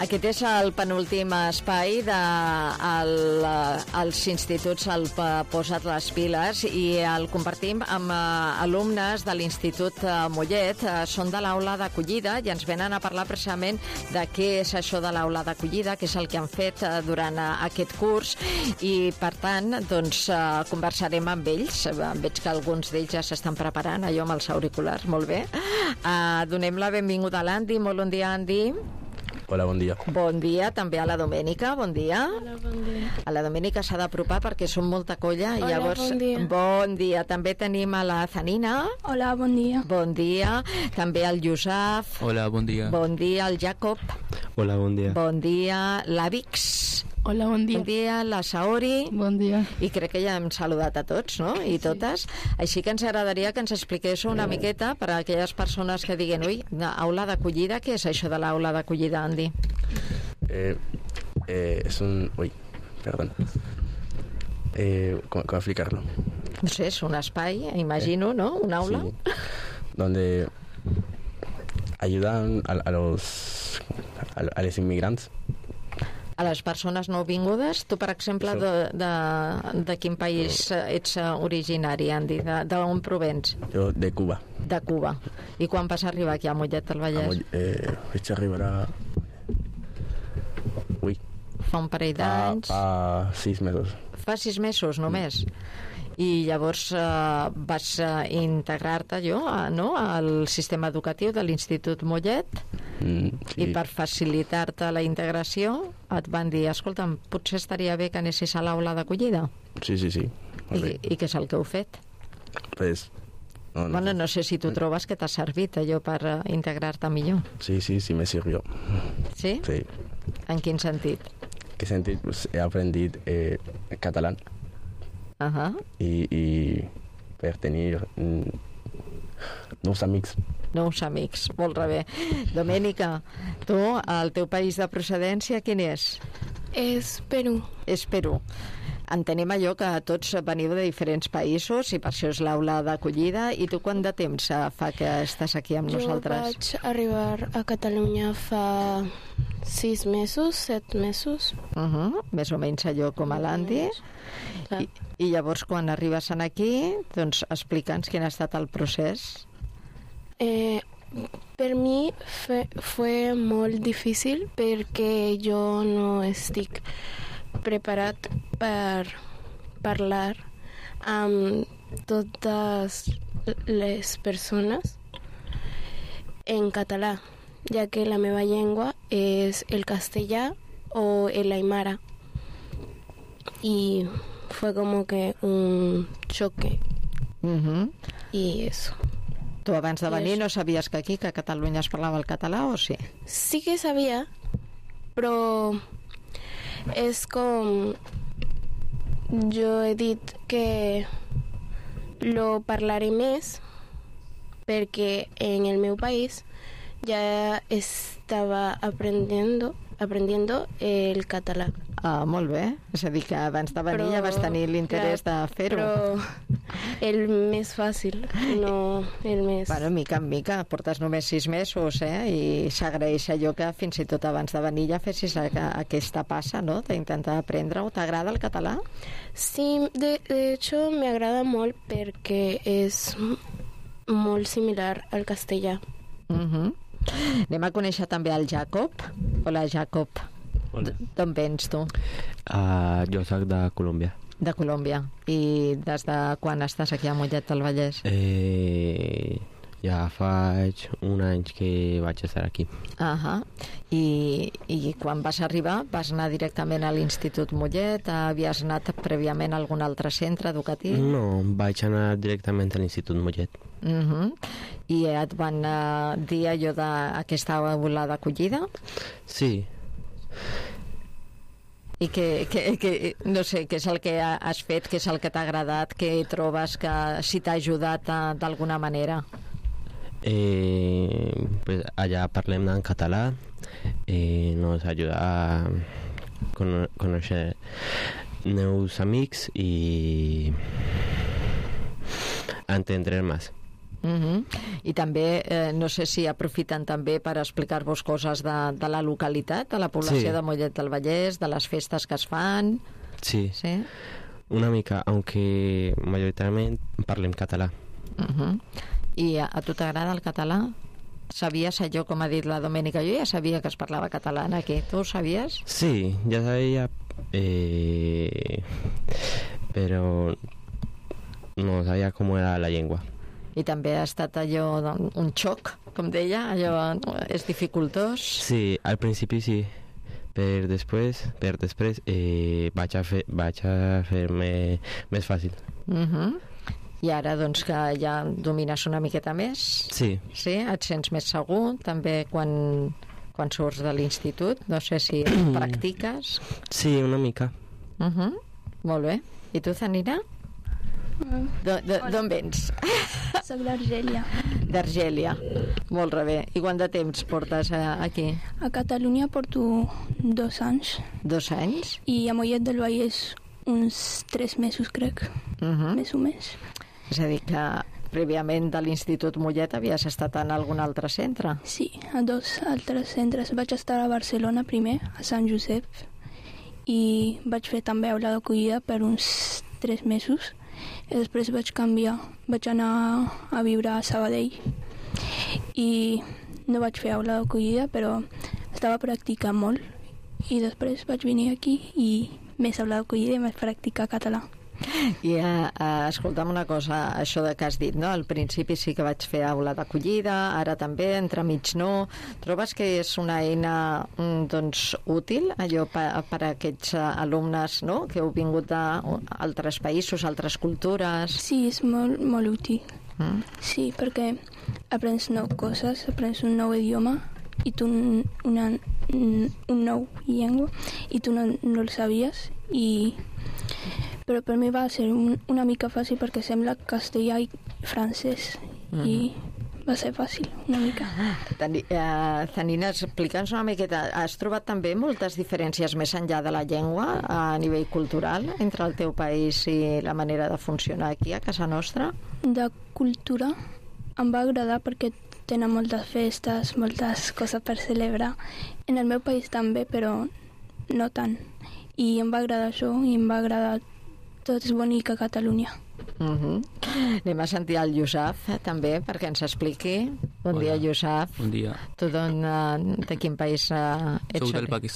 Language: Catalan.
Aquest és el penúltim espai dels instituts al Posa't les piles i el compartim amb alumnes de l'Institut Mollet. Són de l'aula d'acollida i ens venen a parlar precisament de què és això de l'aula d'acollida, què és el que han fet durant aquest curs i per tant doncs conversarem amb ells. Veig que alguns d'ells ja s'estan preparant, allò amb els auriculars, molt bé. Donem la benvinguda a l'Andy. Molt bon dia, Andy. Hola, bon dia. Bon dia, també a la Domènica, bon dia. Hola, bon dia. A la Domènica s'ha d'apropar perquè som molta colla. Hola, llavors, bon dia. Bon dia. També tenim a la Zanina. Hola, bon dia. Bon dia. També al Yusaf. Hola, bon dia. Bon dia al Jacob. Hola, bon dia. Bon dia l'Avix. Hola, bon dia. Bon dia la Saori. Bon dia. I crec que ja hem saludat a tots, no? I totes. Així que ens agradaria que ens expliqués una miqueta per a aquelles persones que diguen, ui, aula d'acollida, què és això de l'aula d'acollida, Andy? Es un... Uy, perdón. ¿Cómo explicarlo? No sé, és un espai, imagino, ¿no? Un aula. Sí, donde ayudan a los inmigrantes. A les persones nouvingudes. Tu, per exemple, de quin país ets originari, Andy? D'on provens? Yo de Cuba. De Cuba. I quan vas arribar aquí a Mollet del Vallès? Vaig arribar Fa un parell d'anys. Fa 6 mesos. Fa 6 mesos només. I llavors vas integrar-te no, al sistema educatiu de l'Institut Mollet Sí. i per facilitar-te la integració et van dir, escolta'm, potser estaria bé que anessis a l'aula d'acollida. Sí. I què és el que heu fet? Pues, no sé si tu trobes que t'ha servit allò per integrar-te millor. Sí, me sirvió. Sí? Sí. En quin sentit? ¿Qué sentit? Pues he aprendido catalán y per tenir nous amics. Nous amics, molt bé. Domènica, tu, el teu país de procedència, quin és? És Perú. És Perú. Entenem allò que tots veniu de diferents països i per això és l'aula d'acollida. I tu quant de temps fa que estàs aquí amb nosaltres? Jo vaig arribar a Catalunya fa 6 mesos, 7 mesos. Més o menys allò com a l'Andy. I llavors quan arribes aquí, doncs explica'ns quin ha estat el procés. Per mi fue molt difícil perquè jo no estic preparat per parlar amb totes les persones en català, ja que la meva llengua és el castellà o el aymara. Y fue como que un choque. Y eso. Tu abans de venir no sabies que aquí, que a Catalunya es parlava el català, o sí? Sí que sabia, però és com... Jo he dit que lo parlaré més perquè en el meu país ja estava aprendiendo el català. Molt bé. És a dir, que abans de venir ja vas tenir l'interès de fer-ho. Però el més fàcil, no el més... Bueno, mica en mica, portes només 6 mesos, i s'agraeix allò que fins i tot abans de venir ja fessis aquesta passa, no?, d'intentar aprendre-ho. T'agrada el català? Sí, de hecho me agrada molt perquè és molt similar al castellà. Anem a conèixer també el Jacob. Hola, Jacob. D'on vens tu? Jo soc de Colòmbia. De Colòmbia. I des de quan estàs aquí a Mollet del Vallès? Ja faig un any que vaig estar aquí. I quan vas arribar, vas anar directament a l'Institut Mollet? Havies anat prèviament a algun altre centre educatiu? No, vaig anar directament a l'Institut Mollet. I et van dir allò d'aquesta aula d'acollida? Sí. I que no sé, què és el que has fet, què és el que t'ha agradat, què trobes que si t'ha ajudat d'alguna manera? Pues allà parlem en català, nos ayuda a conocer nous amics y a entender más. I també, no sé si aprofiten també per explicar-vos coses de la localitat, de la població de Mollet del Vallès, de les festes que es fan. Sí, Sí? una mica, aunque majoritàriament parlem català. I a tu t'agrada el català? Sabies allò, com ha dit la Domènica? Jo ja sabia que es parlava català aquí. Tu ho sabies? Sí, ya sabía, pero no sabía cómo era la llengua. I també ha estat allò un xoc, com deia, allò és dificultós. Sí, al principi sí, però després vaig a fer-me més fàcil. I ara, doncs, que ja domines una miqueta més? Sí. Sí? Et sents més segur, també quan surts de l'institut? No sé si practiques. Sí, una mica. Molt bé. I tu, Zanina? D'on vens? Soc d'Argèlia. D'Argèlia. Molt bé. I quant de temps portes aquí? A Catalunya porto 2 anys 2 anys? i a Mollet del Vallès uns 3 mesos, crec, més o més. És a dir, que prèviament de l'Institut Mollet havies estat en algun altre centre? Sí, a 2 altres centres. Vaig estar a Barcelona primer, a Sant Josep, i vaig fer també aula d'acollida per uns 3 mesos. I després vaig canviar, vaig anar a viure a Sabadell i no vaig fer aula d'acollida, però estava practicant molt i després vaig venir aquí i més aula d'acollida i més practicar català. I escolta'm una cosa, això de que has dit, no? Al principi sí que vaig fer aula d'acollida, ara també, entremig no. Trobes que és una eina doncs, útil, allò per a aquests alumnes, no?, que heu vingut d'altres països, altres cultures? Sí, és molt, molt útil. Sí, perquè aprens coses, aprens un nou idioma i tu un nou llengua i tu no el sabies però per mi va ser una mica fàcil perquè sembla castellà i francès i va ser fàcil, una mica. Zanina, explica'ns una miqueta, has trobat també moltes diferències més enllà de la llengua a nivell cultural entre el teu país i la manera de funcionar aquí a casa nostra? De cultura em va agradar perquè tenen moltes festes, moltes coses per celebrar. En el meu país també, però no tant. I em va agradar això i em va agradar tot és bonic a Catalunya. Anem a sentir el Yousaf també perquè ens expliqui. Bon dia, Yousaf. Bon dia. Tu de quin país ets? Soc del Pakistan.